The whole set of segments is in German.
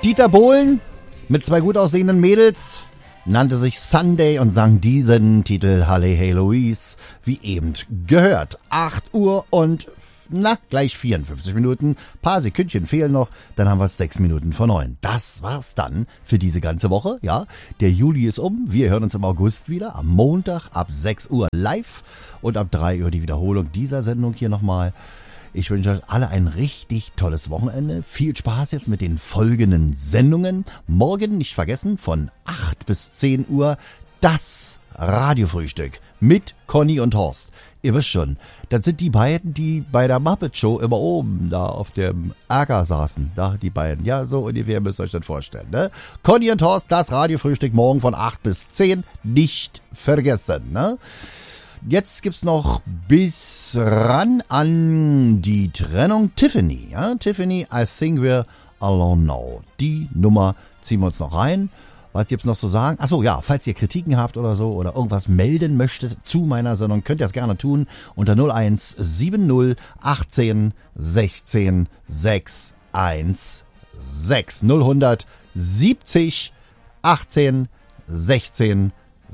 Dieter Bohlen mit zwei gut aussehenden Mädels nannte sich Sunday und sang diesen Titel Halle Hey Louise, wie eben gehört. 8 Uhr und gleich 54 Minuten. Paar Sekündchen fehlen noch, dann haben wir es 6 Minuten vor 9. Das war's dann für diese ganze Woche, ja. Der Juli ist um, wir hören uns im August wieder, am Montag ab 6 Uhr live und ab 3 Uhr die Wiederholung dieser Sendung hier nochmal. Ich wünsche euch alle ein richtig tolles Wochenende. Viel Spaß jetzt mit den folgenden Sendungen. Morgen nicht vergessen, von 8 bis 10 Uhr das Radiofrühstück mit Conny und Horst. Ihr wisst schon, das sind die beiden, die bei der Muppet Show immer oben da auf dem Acker saßen. Da die beiden. Ja, so ungefähr müsst ihr euch das vorstellen. Ne? Conny und Horst, das Radiofrühstück morgen von 8 bis 10. Nicht vergessen. Ne? Jetzt gibt's noch bis ran an die Trennung Tiffany. Ja? Tiffany, I think we're alone now. Die Nummer ziehen wir uns noch rein. Was gibt's noch zu sagen? Achso, ja, falls ihr Kritiken habt oder so oder irgendwas melden möchtet zu meiner Sendung, könnt ihr es gerne tun unter 0170 18 16 616 0100 70 18 16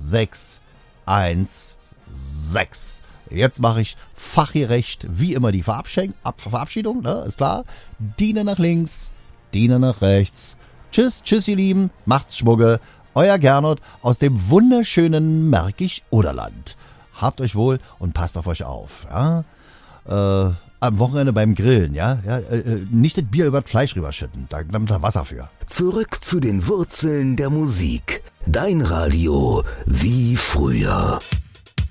616. Jetzt mache ich fachgerecht wie immer die Verabschiedung, ne? Ist klar. Diener nach links, Diener nach rechts. Tschüss, ihr Lieben, macht's Schmugge. Euer Gernot aus dem wunderschönen Märkisch-Oderland. Habt euch wohl und passt auf euch auf. Ja? Am Wochenende beim Grillen, ja? Nicht das Bier über das Fleisch rüberschütten, da nimmt ihr Wasser für. Zurück zu den Wurzeln der Musik. Dein Radio wie früher.